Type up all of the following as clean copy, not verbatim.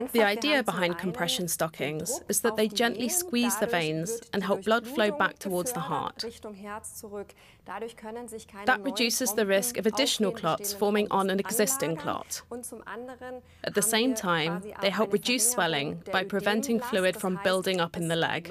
The idea behind compression stockings is that they gently squeeze the veins and help blood flow back towards the heart. That reduces the risk of additional clots forming on an existing clot. At the same time, they help reduce swelling by preventing fluid from building up in the leg.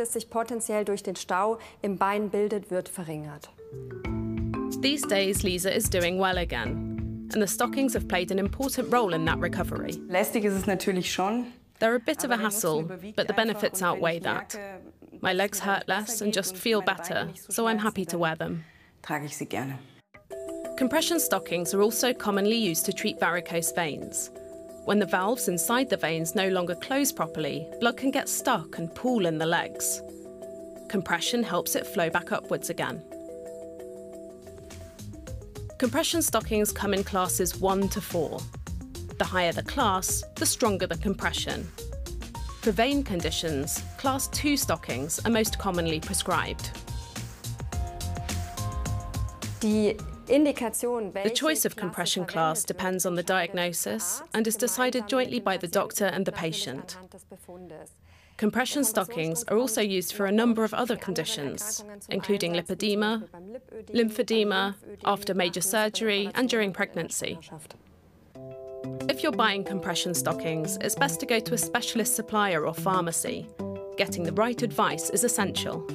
These days, Lisa is doing well again, and the stockings have played an important role in that recovery. Lästig ist es natürlich schon. They're a bit of a hassle, but the benefits outweigh that. My legs hurt less and just feel better, so I'm happy to wear them. Trage ich sie gerne. Compression stockings are also commonly used to treat varicose veins. When the valves inside the veins no longer close properly, blood can get stuck and pool in the legs. Compression helps it flow back upwards again. Compression stockings come in classes 1 to 4. The higher the class, the stronger the compression. For vein conditions, Class 2 stockings are most commonly prescribed. The choice of compression class depends on the diagnosis and is decided jointly by the doctor and the patient. Compression stockings are also used for a number of other conditions, including lipedema, lymphedema, after major surgery and during pregnancy. If you're buying compression stockings, it's best to go to a specialist supplier or pharmacy. Getting the right advice is essential.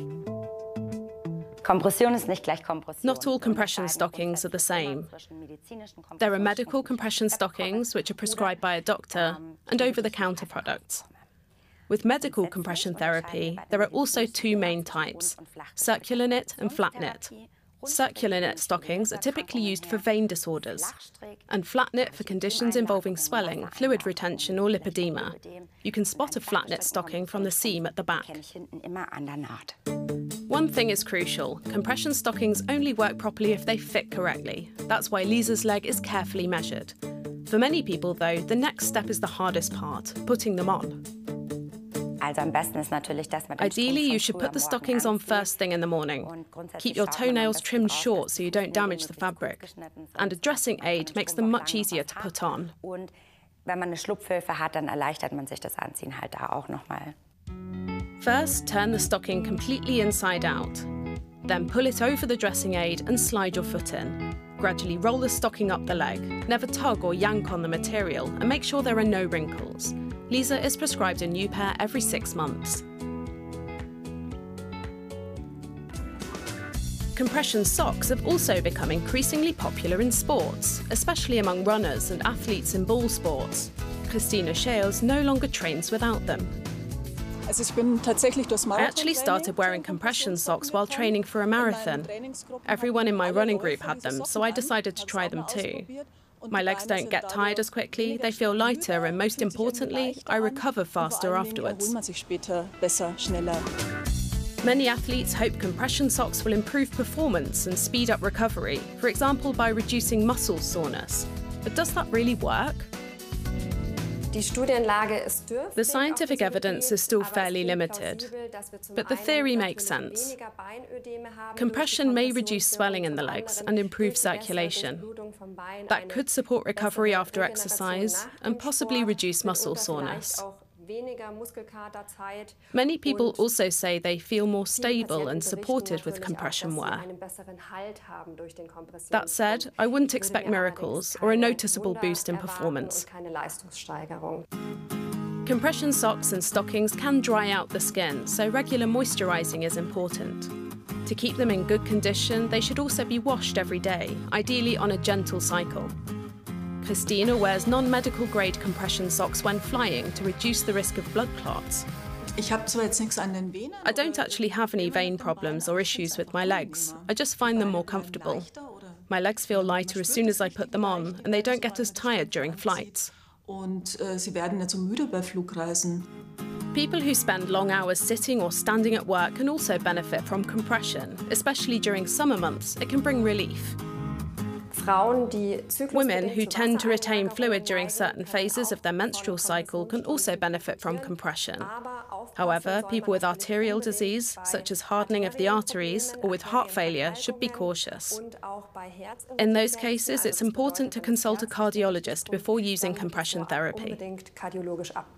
Not all compression stockings are the same. There are medical compression stockings, which are prescribed by a doctor, and over-the-counter products. With medical compression therapy, there are also two main types, circular knit and flat knit. Circular knit stockings are typically used for vein disorders, and flat knit for conditions involving swelling, fluid retention or lipedema. You can spot a flat knit stocking from the seam at the back. One thing is crucial, compression stockings only work properly if they fit correctly. That's why Lisa's leg is carefully measured. For many people though, the next step is the hardest part, putting them on. Ideally, you should put the stockings on first thing in the morning. Keep your toenails trimmed short so you don't damage the fabric. And a dressing aid makes them much easier to put on. First, turn the stocking completely inside out. Then pull it over the dressing aid and slide your foot in. Gradually roll the stocking up the leg. Never tug or yank on the material and make sure there are no wrinkles. Lisa is prescribed a new pair every 6 months. Compression socks have also become increasingly popular in sports, especially among runners and athletes in ball sports. Christina Scheels no longer trains without them. I actually started wearing compression socks while training for a marathon. Everyone in my running group had them, so I decided to try them too. My legs don't get tired as quickly, they feel lighter, and most importantly, I recover faster afterwards. Many athletes hope compression socks will improve performance and speed up recovery, for example by reducing muscle soreness. But does that really work? The scientific evidence is still fairly limited, but the theory makes sense. Compression may reduce swelling in the legs and improve circulation. That could support recovery after exercise and possibly reduce muscle soreness. Many people also say they feel more stable and supported with compression wear. That said, I wouldn't expect miracles or a noticeable boost in performance. Compression socks and stockings can dry out the skin, so regular moisturizing is important. To keep them in good condition, they should also be washed every day, ideally on a gentle cycle. Christina wears non-medical grade compression socks when flying to reduce the risk of blood clots. I don't actually have any vein problems or issues with my legs. I just find them more comfortable. My legs feel lighter as soon as I put them on, and they don't get as tired during flights. People who spend long hours sitting or standing at work can also benefit from compression, especially during summer months. It can bring relief. Women who tend to retain fluid during certain phases of their menstrual cycle can also benefit from compression. However, people with arterial disease, such as hardening of the arteries, or with heart failure, should be cautious. In those cases, it's important to consult a cardiologist before using compression therapy.